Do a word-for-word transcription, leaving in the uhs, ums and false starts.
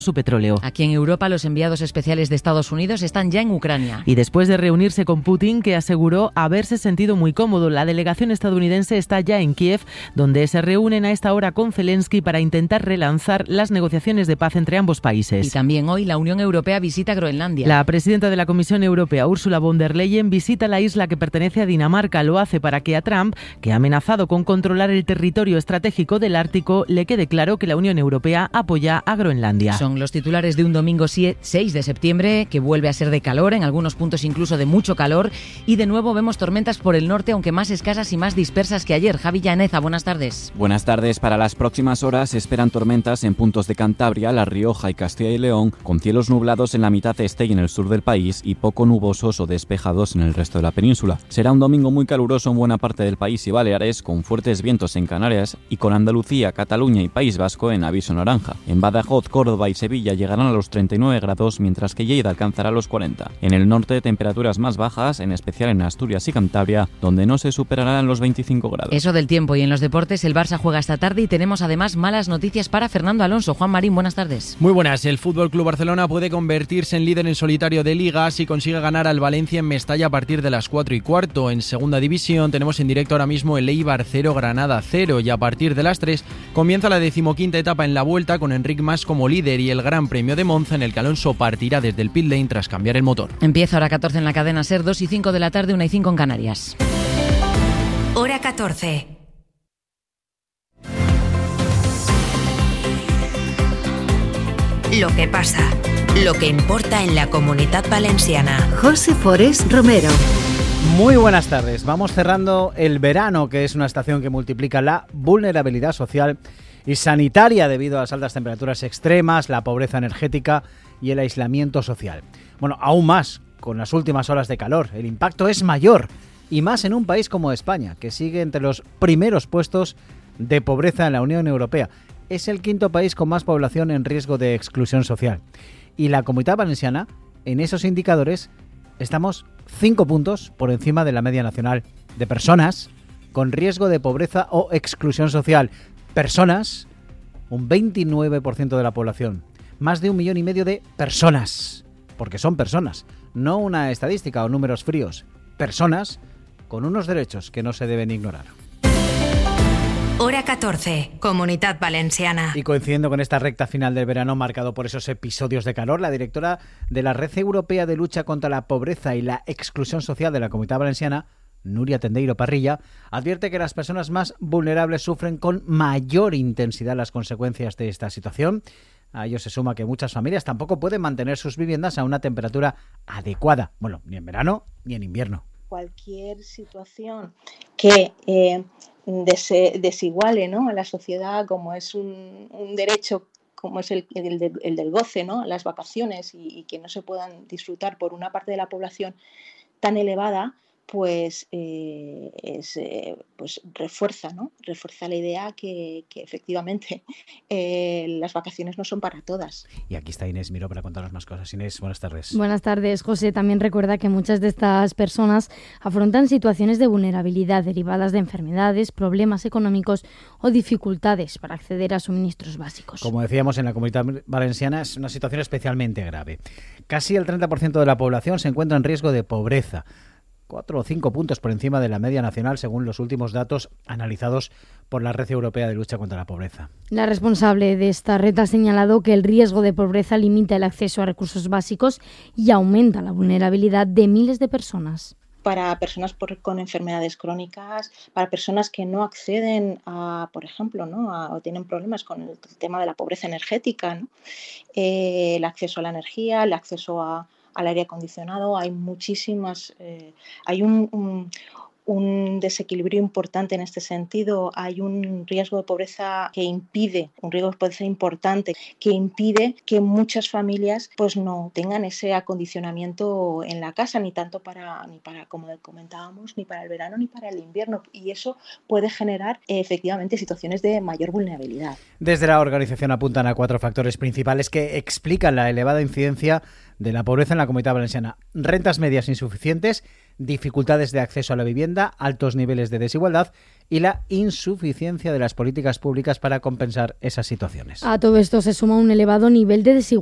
su petróleo. Aquí en Europa, los enviados especiales de Estados Unidos están ya en Ucrania. Y después de reunirse con Putin, que aseguró haberse sentido muy cómodo, la delegación estadounidense está ya en Kiev, donde se reúnen a esta hora con Zelensky para intentar relanzar las negociaciones de paz entre ambos países. Y también hoy la Unión Europea visita Groenlandia. La presidenta de la Comisión Europea, Ursula von der Leyen, visita la isla que pertenece a Dinamarca. Lo hace para que a Trump, que ha amenazado con controlar el territorio estratégico del Ártico, le quede claro que la Unión Europea apoya a Groenlandia. Son los titulares de un domingo seis de septiembre, que vuelve a ser de calor, en algunos puntos incluso de mucho calor, y de nuevo vemos tormentas por el norte, aunque más escasas y más dispersas que ayer. Javi Llaneza, buenas tardes. Buenas tardes. Para las próximas horas se esperan tormentas en puntos de Cantabria, La Rioja y Castilla y León, con cielos nublados en la mitad este y en el sur del país y poco nubosos o despejados en el resto de la península. Será un domingo muy caluroso en buena parte del país y Baleares, con fuertes vientos en Canarias y con Andalucía, Cataluña y País Vasco en aviso naranja. En Badajoz, Córdoba y Sevilla llegarán a los treinta y nueve grados, mientras que Lleida alcanzará los cuarenta. En el norte, temperaturas más bajas, en especial en Asturias y Cantabria, donde no se superarán los veinticinco grados. Eso del tiempo. Y en los deportes, el Barça juega esta tarde y tenemos además malas noticias para Fernando Alonso. Juan Marín, buenas tardes. Muy buenas. El F C Barcelona puede convertirse en líder en solitario de Liga si consigue ganar al Valencia en Mestalla a partir de las cuatro y cuarto. En segunda división tenemos en directo ahora mismo el Eibar cero, Granada cero, y a partir de las tres comienza la decimoquinta etapa en la Vuelta con Enric Mas como líder y el Gran Premio de Monza, en el que Alonso partirá desde el pit lane tras cambiar el motor. Empieza hora catorce en la cadena SER, dos y cinco de la tarde, una y cinco en Canarias. Hora catorce. Lo que pasa, lo que importa en la Comunitat Valenciana. José Forés Romero. Muy buenas tardes. Vamos cerrando el verano, que es una estación que multiplica la vulnerabilidad social y sanitaria debido a las altas temperaturas extremas, la pobreza energética y el aislamiento social. Bueno, aún más con las últimas olas de calor. El impacto es mayor, y más en un país como España, que sigue entre los primeros puestos de pobreza en la Unión Europea. Es el quinto país con más población en riesgo de exclusión social. Y la Comunidad Valenciana, en esos indicadores, estamos cinco puntos por encima de la media nacional de personas con riesgo de pobreza o exclusión social. Personas, un veintinueve por ciento de la población. Más de un millón y medio de personas, porque son personas, no una estadística o números fríos. Personas con unos derechos que no se deben ignorar. Hora catorce, Comunitat Valenciana. Y coincidiendo con esta recta final del verano marcado por esos episodios de calor, la directora de la Red Europea de Lucha contra la Pobreza y la Exclusión Social de la Comunidad Valenciana, Núria Tendeiro Parrilla, advierte que las personas más vulnerables sufren con mayor intensidad las consecuencias de esta situación. A ello se suma que muchas familias tampoco pueden mantener sus viviendas a una temperatura adecuada, bueno, ni en verano ni en invierno. Cualquier situación que eh, des, desiguale, ¿no?, a la sociedad, como es un, un derecho, como es el, el, de, el del goce, ¿no?, las vacaciones, y, y que no se puedan disfrutar por una parte de la población tan elevada, pues, eh, es, eh, pues refuerza, ¿no? refuerza la idea que, que efectivamente eh, las vacaciones no son para todas. Y aquí está Inés Miró para contarnos más cosas. Inés, buenas tardes. Buenas tardes, José. También recuerda que muchas de estas personas afrontan situaciones de vulnerabilidad derivadas de enfermedades, problemas económicos o dificultades para acceder a suministros básicos. Como decíamos, en la Comunidad Valenciana es una situación especialmente grave. Casi el treinta por ciento de la población se encuentra en riesgo de pobreza, cuatro o cinco puntos por encima de la media nacional, según los últimos datos analizados por la Red Europea de Lucha contra la Pobreza. La responsable de esta red ha señalado que el riesgo de pobreza limita el acceso a recursos básicos y aumenta la vulnerabilidad de miles de personas. Para personas por, con enfermedades crónicas, para personas que no acceden a, por ejemplo, ¿no?, a, o tienen problemas con el tema de la pobreza energética, ¿no? eh, el acceso a la energía, el acceso a al aire acondicionado. Hay muchísimas, eh, hay un, un, un desequilibrio importante en este sentido. Hay un riesgo de pobreza que impide, un riesgo de pobreza importante que impide que muchas familias pues no tengan ese acondicionamiento en la casa, ni tanto para, ni para, como comentábamos, ni para el verano ni para el invierno, y eso puede generar eh, efectivamente situaciones de mayor vulnerabilidad. Desde la organización apuntan a cuatro factores principales que explican la elevada incidencia de la pobreza en la Comunidad Valenciana. Rentas medias insuficientes, dificultades de acceso a la vivienda, altos niveles de desigualdad y la insuficiencia de las políticas públicas para compensar esas situaciones. A todo esto se suma un elevado nivel de desigualdad